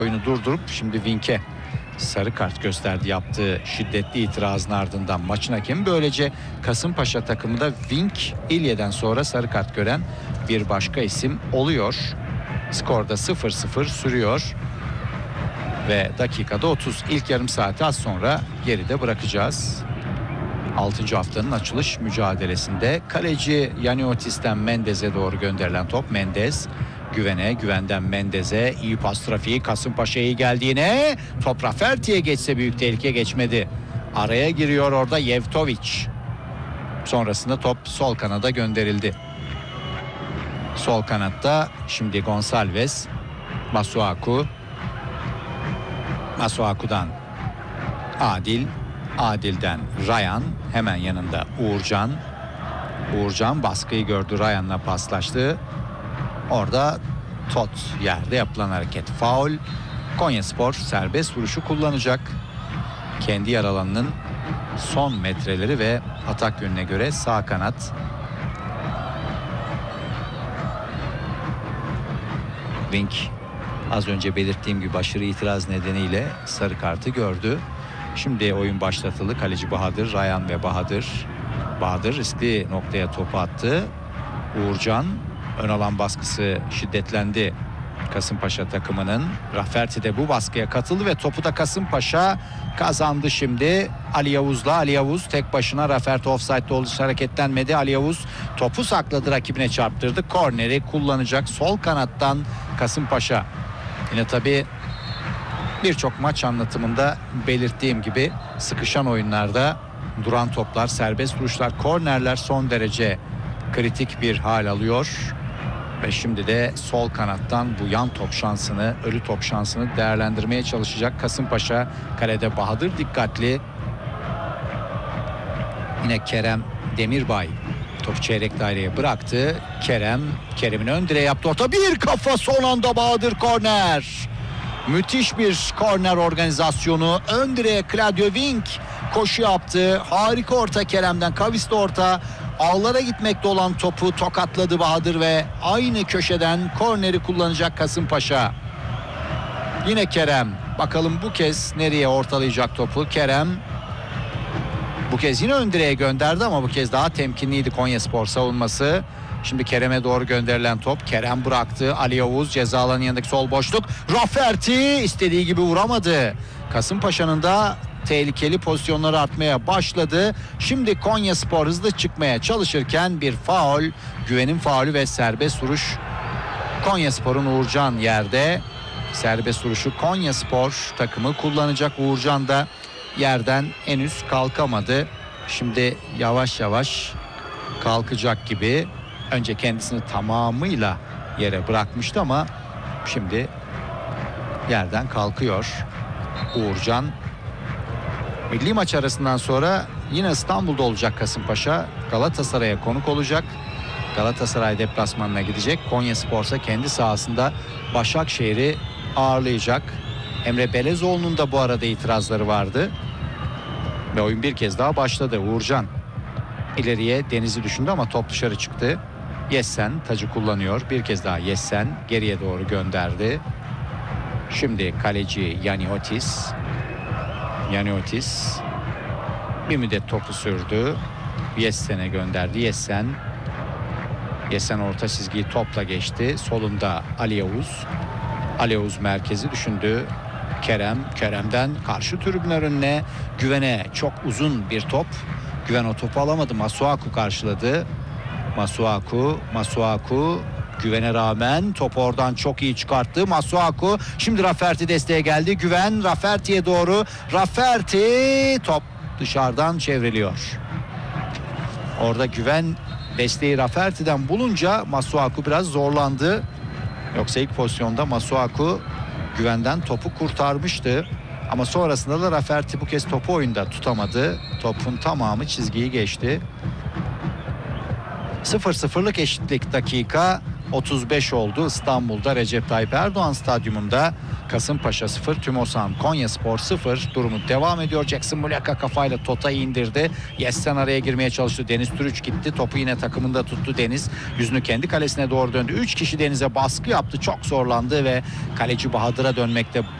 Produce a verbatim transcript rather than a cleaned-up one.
oyunu durdurup şimdi Vink'e sarı kart gösterdi yaptığı şiddetli itirazın ardından maçın hakemi. Böylece Kasımpaşa takımı da Vink, İlye'den sonra sarı kart gören bir başka isim oluyor. Skorda sıfır sıfır sürüyor ve dakikada otuz. İlk yarım saati az sonra geride bırakacağız. altıncı haftanın açılış mücadelesinde kaleci Yaniotis'ten Mendez'e doğru gönderilen top. Mendez Güven'e, Güven'den Mendez'e, iyi pas trafiği, Kasımpaşa'ya geldi yine. Top Rafferty'ye geçse büyük tehlike, geçmedi. Araya giriyor orada Yevtovic. Sonrasında top sol kanada gönderildi. Sol kanatta şimdi Gonçalves, Masuaku, Masuaku'dan Adil, Adil'den Ryan, hemen yanında Uğurcan. Uğurcan baskıyı gördü, Ryan'la paslaştı. Orada Tot yerde yapılan hareket faul. Konyaspor serbest vuruşu kullanacak. Kendi yer alanının son metreleri ve atak yönüne göre sağ kanat. Vink az önce belirttiğim gibi aşırı itiraz nedeniyle sarı kartı gördü. Şimdi oyun başlatıldı. Kaleci Bahadır, Ryan ve Bahadır. Bahadır riskli noktaya topu attı. Uğurcan, ön alan baskısı şiddetlendi Kasımpaşa takımının. Rafferty de bu baskıya katıldı ve topu da Kasımpaşa kazandı şimdi. Ali Yavuz'la, Ali Yavuz tek başına, Rafferty offside'de olduğu için hareketlenmedi. Ali Yavuz topu sakladı, rakibine çarptırdı. Korneri kullanacak sol kanattan Kasımpaşa. Yine tabii birçok maç anlatımında belirttiğim gibi sıkışan oyunlarda duran toplar, serbest vuruşlar, kornerler son derece kritik bir hal alıyor. Ve şimdi de sol kanattan bu yan top şansını, ölü top şansını değerlendirmeye çalışacak Kasımpaşa. Kalede Bahadır dikkatli. Yine Kerem Demirbay topu çeyrek daireye bıraktı. Kerem, Kerem'in ön direğe yaptı orta, bir kafa son anda Bahadır, korner. Müthiş bir korner organizasyonu. Ön direğe Claudio Vink koşu yaptı. Harika orta Kerem'den, kavisli orta. Ağlara gitmekte olan topu tokatladı Bahadır ve aynı köşeden korneri kullanacak Kasımpaşa. Yine Kerem. Bakalım bu kez nereye ortalayacak topu. Kerem bu kez yine ön direğe gönderdi ama bu kez daha temkinliydi Konyaspor savunması. Şimdi Kerem'e doğru gönderilen top. Kerem bıraktı. Ali Yavuz ceza alanının yanındaki sol boşluk. Rafferty istediği gibi vuramadı. Kasımpaşa'nın da tehlikeli pozisyonları artmaya başladı. Şimdi Konyaspor hızlı çıkmaya çalışırken bir faul, Güven'in faulü ve serbest vuruş. Konyaspor'un Uğurcan yerde. Serbest vuruşu Konyaspor takımı kullanacak. Uğurcan da yerden henüz kalkamadı. Şimdi yavaş yavaş kalkacak gibi. Önce kendisini tamamıyla yere bırakmıştı ama şimdi yerden kalkıyor Uğurcan. Milli maç arasından sonra yine İstanbul'da olacak Kasımpaşa. Galatasaray'a konuk olacak. Galatasaray deplasmanına gidecek. Konyaspor ise kendi sahasında Başakşehir'i ağırlayacak. Emre Belezoğlu'nun da bu arada itirazları vardı. Ve oyun bir kez daha başladı. Uğurcan ileriye Deniz'i düşündü ama top dışarı çıktı. Yessen tacı kullanıyor. Bir kez daha Yessen geriye doğru gönderdi. Şimdi kaleci Yaniotis. Yaniotis bir müddet topu sürdü. Yessen'e gönderdi. Yessen. Yessen orta çizgiyi topla geçti. Solunda Ali Yavuz. Ali Yavuz merkezi düşündü. Kerem. Kerem'den karşı tribünler önüne. Güven'e çok uzun bir top. Güven o topu alamadı. Masuaku karşıladı. Masuaku. Masuaku. Güven'e rağmen topu oradan çok iyi çıkarttı. Masuaku. Şimdi Rafferty desteğe geldi. Güven Rafferty'ye doğru. Rafferty, top dışarıdan çevriliyor. Orada Güven desteği Rafferty'den bulunca Masuaku biraz zorlandı. Yoksa ilk pozisyonda Masuaku Güven'den topu kurtarmıştı. Ama sonrasında da Rafferty bu kez topu oyunda tutamadı. Topun tamamı çizgiyi geçti. sıfır sıfırlık eşitlik dakika. otuz beş oldu. İstanbul'da Recep Tayyip Erdoğan Stadyumunda Kasımpaşa sıfır, Tümosan Konyaspor sıfır durumu devam ediyor. Jackson Muleka kafayla Tota'yı indirdi. Yes'ten araya girmeye çalıştı. Deniz Türüç gitti. Topu yine takımında tuttu Deniz. Yüzünü kendi kalesine doğru döndü. üç kişi Deniz'e baskı yaptı. Çok zorlandı ve kaleci Bahadır'a dönmekte